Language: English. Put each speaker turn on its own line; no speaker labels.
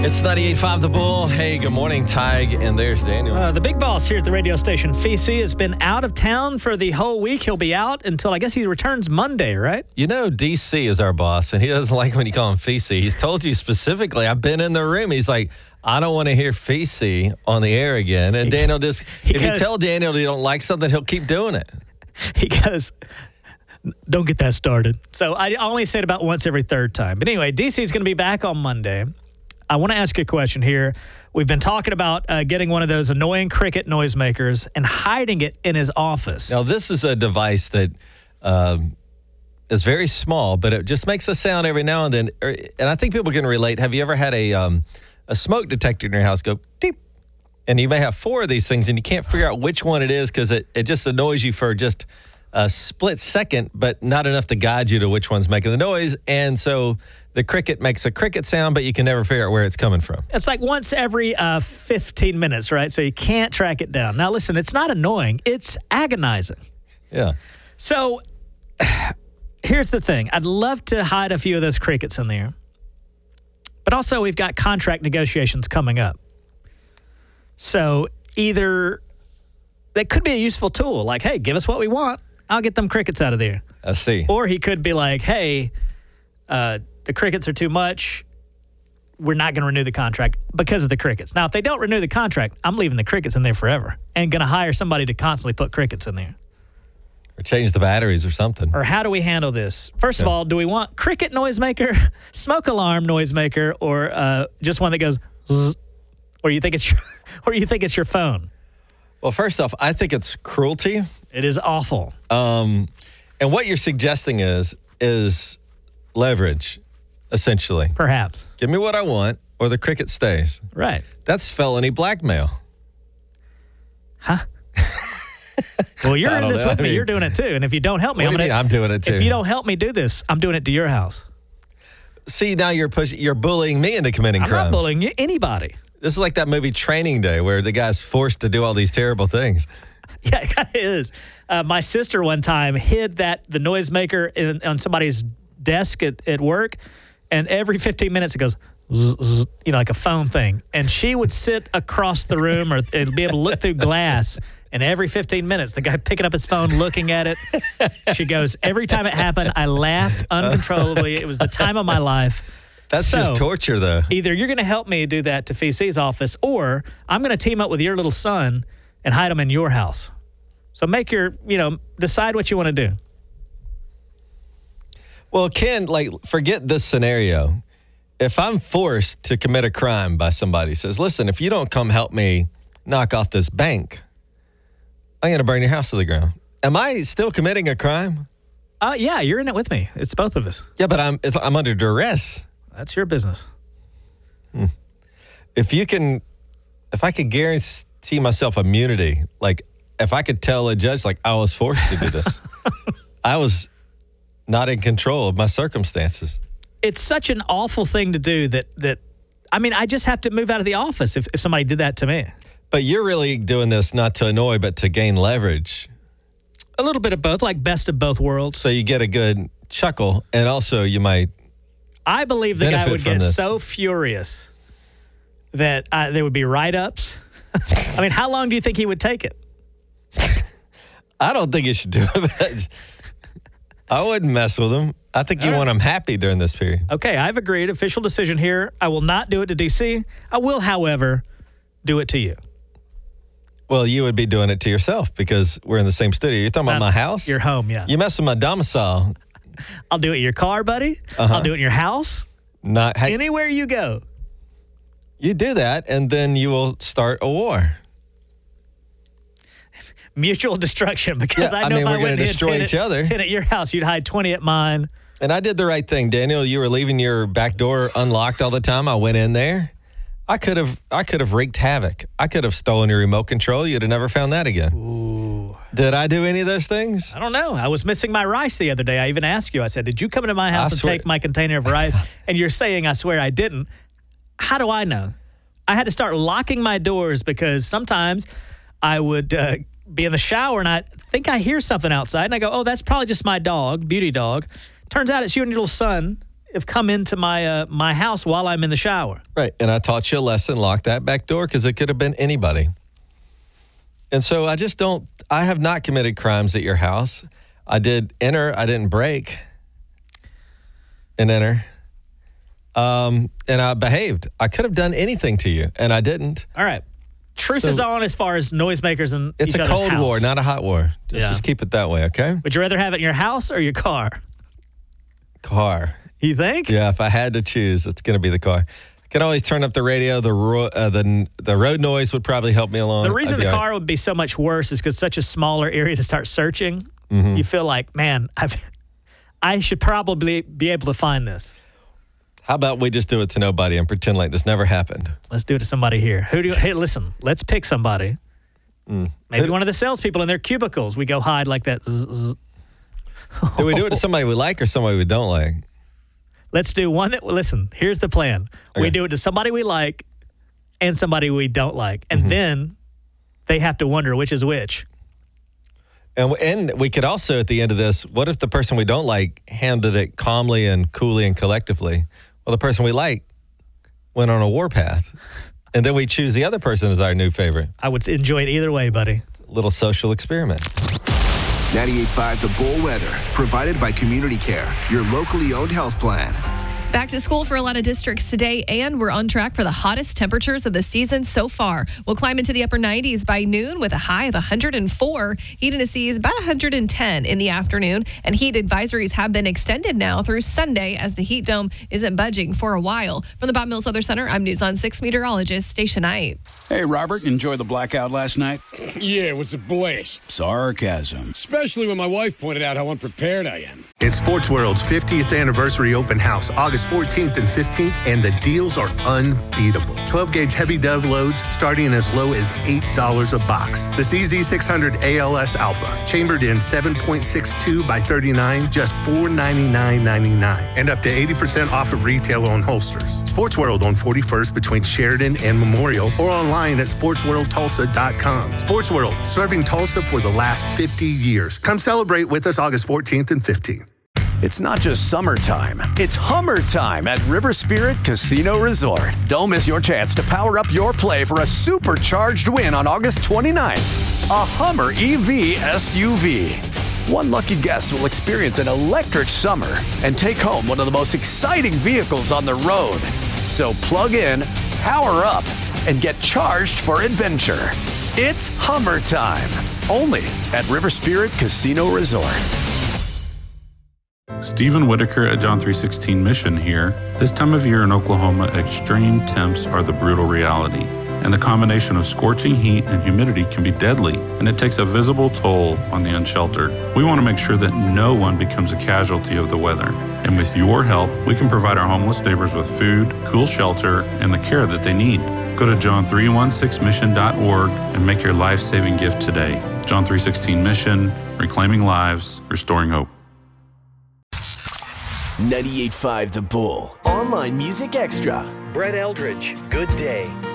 It's 98.5 The Bull. Hey, good morning, Tig. And there's Daniel.
The big boss here at the radio station, Fisi, has been out of town for the whole week. He'll be out until, I guess, he returns Monday, right?
You know, DC is our boss, and he doesn't like when you call him Fisi. He's told you specifically, I've been in the room. He's like, I don't want to hear Fisi on the air again. And Daniel just, if you tell Daniel you don't like something, he'll keep doing it.
He goes, don't get that started. So I only say it about once every third time. But anyway, DC is going to be back on Monday. I want to ask you a question here. We've been talking about getting one of those annoying cricket noisemakers and hiding it in his office.
Now, this is a device that is very small, but it just makes a sound every now and then. And I think people can relate. Have you ever had a smoke detector in your house go beep? And you may have 4 of these things, and you can't figure out which one it is because it just annoys you for just a split second, but not enough to guide you to which one's making the noise. And so the cricket makes a cricket sound, but you can never figure out where it's coming from.
It's like once every 15 minutes, right? So you can't track it down. Now, listen, it's not annoying. It's agonizing.
Yeah.
So here's the thing. I'd love to hide a few of those crickets in there. But also, we've got contract negotiations coming up. So either that could be a useful tool, like, hey, give us what we want. I'll get them crickets out of there.
I see.
Or he could be like, hey, the crickets are too much. We're not going to renew the contract because of the crickets. Now, if they don't renew the contract, I'm leaving the crickets in there forever and going to hire somebody to constantly put crickets in there.
Or change the batteries or something.
Or how do we handle this? First of all, do we want cricket noisemaker, smoke alarm noisemaker, or just one that goes, zzz, or you think it's your phone?
Well, first off, I think it's cruelty.
It is awful.
And what you're suggesting is leverage, essentially.
Perhaps.
Give me what I want, or the cricket stays.
Right.
That's felony blackmail.
Huh? Well, you're in this with me. You're doing it too. And if you don't help me,
I'm doing it too.
If you don't help me do this, I'm doing it to your house.
See, now you're bullying me into committing crimes.
I'm not bullying anybody.
This is like that movie Training Day where the guy's forced to do all these terrible things.
Yeah, it kind of is. My sister one time hid the noisemaker on somebody's desk at work, and every 15 minutes it goes, zzz, zzz, like a phone thing. And she would sit across the room and be able to look through glass, and every 15 minutes, the guy picking up his phone, looking at it. She goes, every time it happened, I laughed uncontrollably. It was the time of my life.
That's just torture, though.
Either you're going to help me do that to Fisi's office, or I'm going to team up with your little son and hide them in your house. So decide what you want to do.
Well, Ken, forget this scenario. If I'm forced to commit a crime by somebody who says, listen, if you don't come help me knock off this bank, I'm going to burn your house to the ground. Am I still committing a crime?
Yeah, you're in it with me. It's both of us.
Yeah, but I'm under duress.
That's your business.
If I could guarantee myself immunity, like if I could tell a judge, I was forced to do this, I was not in control of my circumstances.
It's such an awful thing to do that I just have to move out of the office if somebody did that to me.
But you're really doing this not to annoy, but to gain leverage.
A little bit of both, like best of both worlds.
So you get a good chuckle, and also you might
I believe the guy would get so furious that there would be write-ups. How long do you think he would take it?
I don't think you should do it. I wouldn't mess with him. I think you want him happy during this period.
Okay, I've agreed. Official decision here. I will not do it to DC. I will, however, do it to you.
Well, you would be doing it to yourself because we're in the same studio. You're talking about my house?
Your home, yeah.
You mess with my domicile.
I'll do it in your car, buddy. I'll do it in your house. Anywhere you go.
You do that, and then you will start a war.
Mutual destruction, because I know if I went and
destroy each other.
10 at your house, you'd hide 20 at mine.
And I did the right thing, Daniel. You were leaving your back door unlocked all the time. I went in there. I could have wreaked havoc. I could have stolen your remote control. You'd have never found that again.
Ooh.
Did I do any of those things?
I don't know. I was missing my rice the other day. I even asked you. I said, did you come into my house and take my container of rice? And you're saying, I swear I didn't. How do I know? I had to start locking my doors because sometimes I would be in the shower and I think I hear something outside. And I go, oh, that's probably just my dog, Beauty Dog. Turns out it's you and your little son have come into my house while I'm in the shower.
Right. And I taught you a lesson, lock that back door, because it could have been anybody. And so I have not committed crimes at your house. I did enter, I didn't break and enter. And I behaved. I could have done anything to you, and I didn't.
All right. Truce is on as far as noisemakers and
it's
each
a
other's
cold
house.
war, not a hot war. Just keep it that way, okay?
Would you rather have it in your house or your car?
Car.
You think?
Yeah, if I had to choose, it's going to be the car. I can always turn up the radio. The road noise would probably help me along.
The reason the car would be so much worse is because such a smaller area to start searching. Mm-hmm. You feel like, man, I should probably be able to find this.
How about we just do it to nobody and pretend like this never happened?
Let's do it to somebody here. Hey, listen, let's pick somebody. Maybe one of the salespeople in their cubicles. We go hide like that.
Do we do it to somebody we like or somebody we don't like?
Let's do one that, listen, here's the plan. Okay. We do it to somebody we like and somebody we don't like. And then they have to wonder which is which.
And we could also, at the end of this, what if the person we don't like handled it calmly and coolly and collectively? Well, the person we like went on a warpath. And then we choose the other person as our new favorite.
I would enjoy it either way, buddy.
It's a little social experiment.
98.5 The Bull weather, provided by Community Care, your locally owned health plan.
Back to school for a lot of districts today, and we're on track for the hottest temperatures of the season so far. We'll climb into the upper 90s by noon with a high of 104. Heat indices about 110 in the afternoon, and heat advisories have been extended now through Sunday as the heat dome isn't budging for a while. From the Bob Mills Weather Center, I'm News on 6 meteorologist Stacia Knight.
Hey, Robert, enjoy the blackout last night?
Yeah, it was a blast.
Sarcasm.
Especially when my wife pointed out how unprepared I am.
It's Sports World's 50th anniversary open house, August 14th and 15th, and the deals are unbeatable. 12-gauge heavy dove loads starting as low as $8 a box. The CZ600 ALS Alpha, chambered in 7.62 by 39, just $499.99, and up to 80% off of retail-owned holsters. Sports World on 41st between Sheridan and Memorial, or online at sportsworldtulsa.com. Sports World, serving Tulsa for the last 50 years. Come celebrate with us August 14th and 15th.
It's not just summertime, it's Hummer time at River Spirit Casino Resort. Don't miss your chance to power up your play for a supercharged win on August 29th. A Hummer EV SUV. One lucky guest will experience an electric summer and take home one of the most exciting vehicles on the road. So plug in, power up, and get charged for adventure. It's Hummer time, only at River Spirit Casino Resort.
Stephen Whitaker at John 3:16 Mission here. This time of year in Oklahoma, extreme temps are the brutal reality. And the combination of scorching heat and humidity can be deadly, and it takes a visible toll on the unsheltered. We want to make sure that no one becomes a casualty of the weather. And with your help, we can provide our homeless neighbors with food, cool shelter, and the care that they need. Go to john316mission.org and make your life-saving gift today. John 3:16 Mission, reclaiming lives, restoring hope.
98.5 The Bull. Online Music Extra.
Brett Eldridge, Good Day.